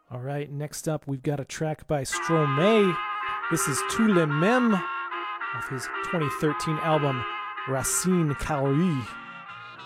All right, next up, we've got a track by Stromae. This is Tous les Mêmes off his 2013 album Racine Carrée.